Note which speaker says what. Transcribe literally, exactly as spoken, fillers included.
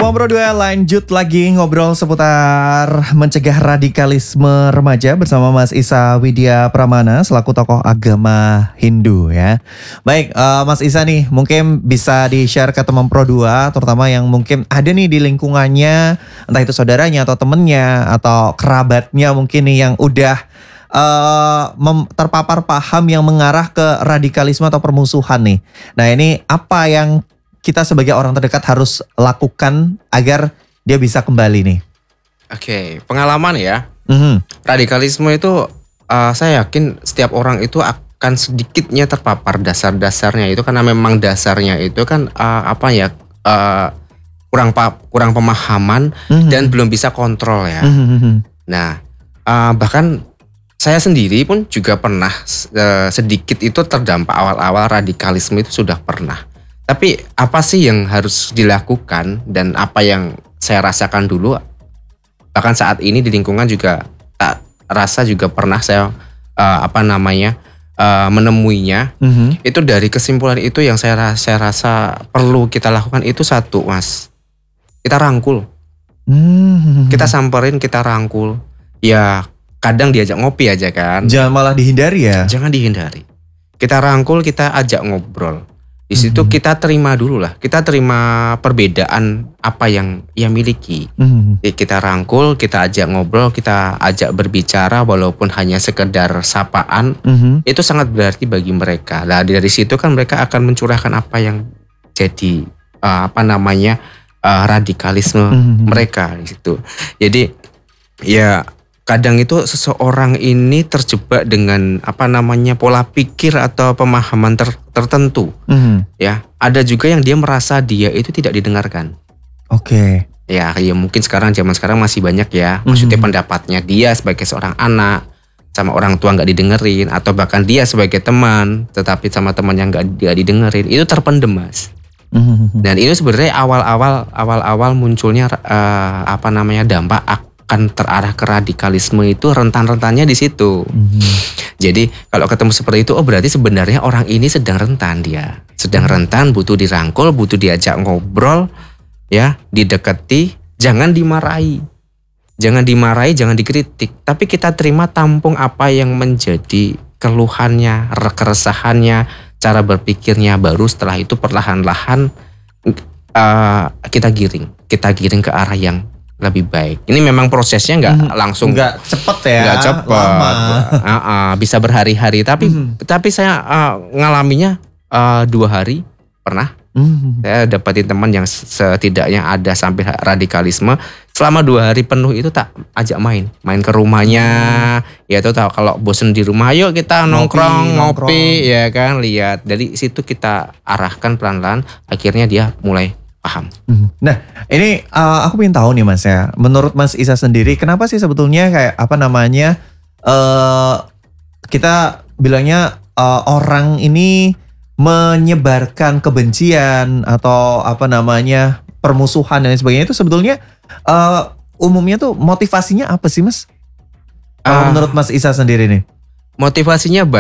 Speaker 1: Ngobrol dua lanjut lagi ngobrol seputar mencegah radikalisme remaja bersama Mas Isa Widya Pramana selaku tokoh agama Hindu ya. Baik uh, Mas Isa nih mungkin bisa di-share ke teman Pro dua terutama yang mungkin ada nih di lingkungannya entah itu saudaranya atau temennya atau kerabatnya mungkin nih yang udah uh, mem- terpapar paham yang mengarah ke radikalisme atau permusuhan nih. Nah ini apa yang kita sebagai orang terdekat harus lakukan agar dia bisa kembali nih?
Speaker 2: Oke, pengalaman ya.
Speaker 1: Mm-hmm.
Speaker 2: Radikalisme itu uh, saya yakin setiap orang itu akan sedikitnya terpapar dasar-dasarnya itu karena memang dasarnya itu kan uh, apa ya uh, kurang pa- kurang pemahaman mm-hmm. dan belum bisa kontrol ya.
Speaker 1: Mm-hmm.
Speaker 2: Nah uh, bahkan saya sendiri pun juga pernah uh, sedikit itu terdampak awal-awal radikalisme itu sudah pernah. Tapi apa sih yang harus dilakukan dan apa yang saya rasakan dulu, bahkan saat ini di lingkungan juga tak rasa juga pernah saya uh, apa namanya uh, menemuinya. Mm-hmm. Itu dari kesimpulan itu yang saya saya rasa perlu kita lakukan itu satu, Mas, kita rangkul, mm-hmm. kita samperin, kita rangkul. Ya kadang diajak ngopi aja kan.
Speaker 1: Jangan malah dihindari ya.
Speaker 2: Jangan dihindari. Kita rangkul, kita ajak ngobrol. Di situ mm-hmm. kita terima dulu lah, kita terima perbedaan apa yang ia miliki. Mm-hmm. Jadi kita rangkul, kita ajak ngobrol, kita ajak berbicara walaupun hanya sekedar sapaan, mm-hmm. itu sangat berarti bagi mereka. Nah dari situ kan mereka akan mencurahkan apa yang jadi uh, apa namanya uh, radikalisme mm-hmm. mereka di situ. Jadi ya kadang itu seseorang ini terjebak dengan apa namanya pola pikir atau pemahaman ter, tertentu, mm-hmm. ya. Ada juga yang dia merasa dia itu tidak didengarkan.
Speaker 1: Oke. Okay.
Speaker 2: Ya, ya mungkin sekarang zaman sekarang masih banyak ya. Maksudnya mm-hmm. pendapatnya dia sebagai seorang anak sama orang tua nggak didengerin, atau bahkan dia sebagai teman, tetapi sama teman yang nggak dia didengerin itu terpendem, Mas. Mm-hmm. Dan ini sebenarnya awal-awal awal-awal munculnya uh, apa namanya dampak akan terarah ke radikalisme itu rentan-rentannya di situ. Mm-hmm. Jadi kalau ketemu seperti itu, oh berarti sebenarnya orang ini sedang rentan dia, sedang rentan, butuh dirangkul, butuh diajak ngobrol, ya, didekati, jangan dimarahi, jangan dimarahi, jangan dikritik, tapi kita terima tampung apa yang menjadi keluhannya, keresahannya, cara berpikirnya, baru setelah itu perlahan-lahan uh, kita giring, kita giring ke arah yang lebih baik. Ini memang prosesnya nggak hmm, langsung,
Speaker 1: nggak cepet ya,
Speaker 2: nggak cepet, uh, uh, bisa berhari-hari. Tapi hmm. tapi saya uh, ngalaminya uh, dua hari pernah. Hmm. Saya dapatin teman yang setidaknya ada sampai radikalisme. Selama dua hari penuh itu tak ajak main, main ke rumahnya. Hmm. Ya itu tahu kalau bosen di rumah, yuk kita nongkrong, ngopi, ngopi ya kan, lihat. Dari situ kita arahkan pelan-pelan. Akhirnya dia mulai paham.
Speaker 1: Nah ini uh, aku ingin tahu nih Mas ya, menurut Mas Isa sendiri kenapa sih sebetulnya kayak apa namanya uh, kita bilangnya uh, orang ini menyebarkan kebencian atau apa namanya permusuhan dan sebagainya itu sebetulnya uh, umumnya tuh motivasinya apa sih Mas? Kalau uh, menurut Mas Isa sendiri nih?
Speaker 2: Motivasinya